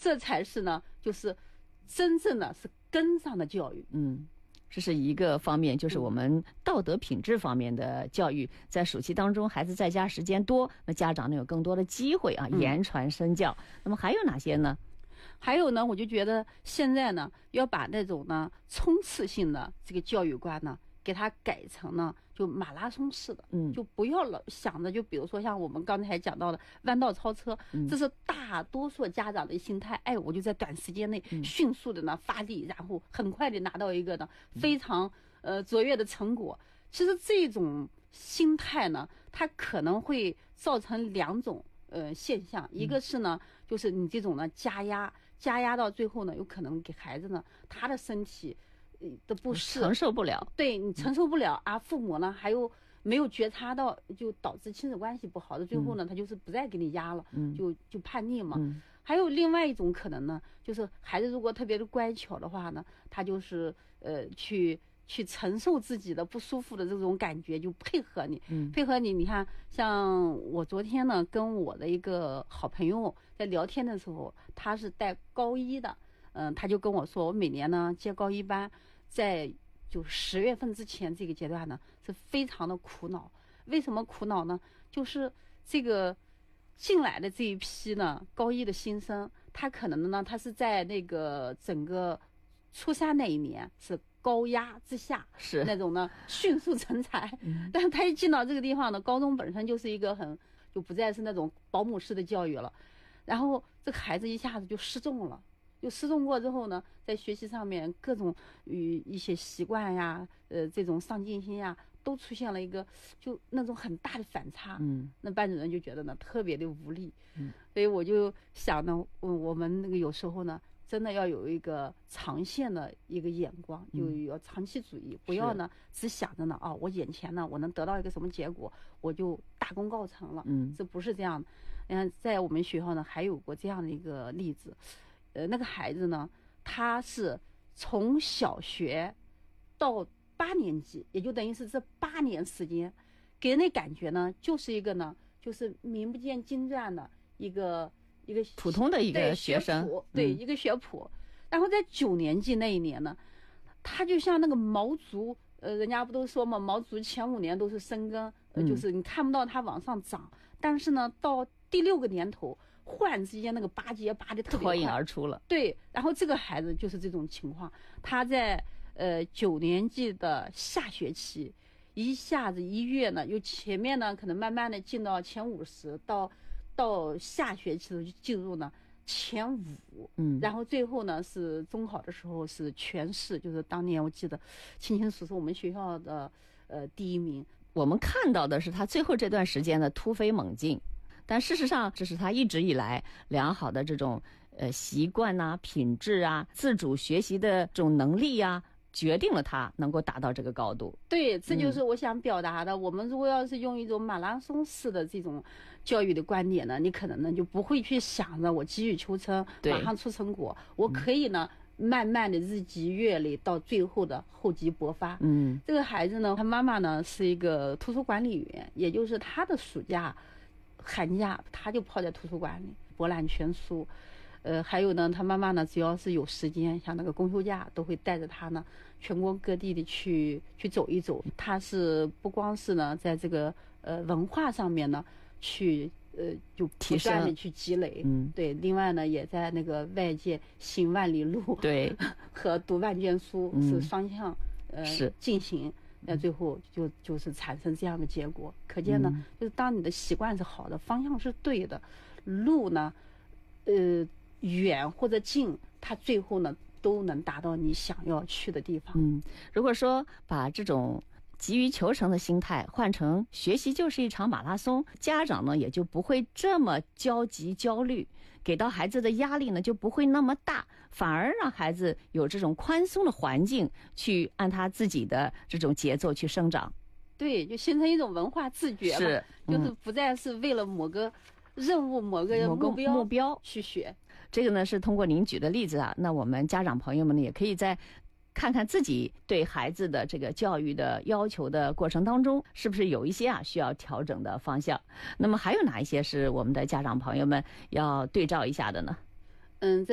这才是呢，就是真正的是根上的教育。 这是一个方面，就是我们道德品质方面的教育。在暑期当中，孩子在家时间多，那家长呢有更多的机会啊，言传身教。那么还有哪些呢？ 还有呢，我就觉得现在呢，要把那种呢冲刺性的这个教育观呢，给它改成呢就马拉松式的，就不要老想着，就比如说像我们刚才讲到的弯道超车，这是大多数家长的心态。我就在短时间内迅速的呢发力，然后很快的拿到一个呢非常卓越的成果。其实这种心态呢，它可能会造成两种现象，一个是呢，就是你这种呢加压到最后呢，有可能给孩子呢他的身体的不适承受不了， 对你承受不了啊，父母呢还有没有觉察到，就导致亲子关系不好的，最后呢他就是不再给你压了，就叛逆嘛。还有另外一种可能呢，就是孩子如果特别的乖巧的话呢，他就是去承受自己的不舒服的这种感觉，就配合你，你看，像我昨天呢跟我的一个好朋友在聊天的时候，他是带高一的，他就跟我说，我每年呢接高一班，在就10月份之前这个阶段呢是非常的苦恼。为什么苦恼呢？就是这个进来的这一批呢高一的新生，他可能呢他是在那个整个初3那一年是高压之下， 是那种呢迅速成才，但是他一进到这个地方呢，高中本身就是一个就不再是那种保姆式的教育了，然后这个孩子一下子就失重了。就失重过之后呢，在学习上面各种与一些习惯呀，这种上进心呀，都出现了一个就那种很大的反差。那班主任就觉得呢特别的无力。所以我就想呢，我们那个有时候呢，真的要有一个长线的一个眼光，就要长期主义，不要呢只想着呢我眼前呢我能得到一个什么结果，我就大功告成了。这不是这样的。在我们学校呢还有过这样的一个例子。那个孩子呢，他是从小学到8年级，也就等于是这8年时间，给人的感觉呢，就是一个呢，就是名不见经传的一个普通的一个学生， 对，一个学谱。然后在9年级那一年呢，他就像那个毛竹，人家不都说嘛，毛竹前5年都是生根，就是你看不到它往上长，但是呢，到第6个年头，忽然之间那个拔节拔得特别快， 脱颖而出了。 对，然后这个孩子就是这种情况，他在9年级的下学期，一下子1月呢，又前面呢可能慢慢的进到前50，到下学期就进入呢前5，然后最后呢是中考的时候是全市，就是当年我记得清清楚楚，我们学校的第1名。 我们看到的是他最后这段时间的突飞猛进。但事实上，这是他一直以来良好的这种习惯啊、品质啊、自主学习的这种能力啊，决定了他能够达到这个高度。 对，这就是我想表达的。我们如果要是用一种马拉松式的这种教育的观点呢，你可能呢就不会去想着我急于求成，马上出成果。我可以呢慢慢的日积月累，到最后的厚积薄发。这个孩子呢，他妈妈呢是一个图书管理员，也就是他的暑假寒假他就泡在图书馆里博览全书。还有呢，他妈妈呢只要是有时间，像那个公休假都会带着他呢全国各地的去走一走。他是不光是呢在这个文化上面呢去就不断的去积累，对，另外呢也在那个外界行万里路， 对， 和读万卷书是双向是进行。最后就是产生这样的结果。可见呢，就是当你的习惯是好的，方向是对的，路呢，远或者近，它最后呢都能达到你想要去的地方。 如果说把这种急于求成的心态换成学习就是一场马拉松，家长呢也就不会这么焦急焦虑，给到孩子的压力呢就不会那么大，反而让孩子有这种宽松的环境去按他自己的这种节奏去生长。 对，就形成一种文化自觉嘛，就是不再是为了某个任务、某个目标去学。 这个呢是通过您举的例子啊，那我们家长朋友们呢也可以在看看自己对孩子的这个教育的要求的过程当中，是不是有一些需要调整的方向。那么还有哪一些是我们的家长朋友们要对照一下的呢？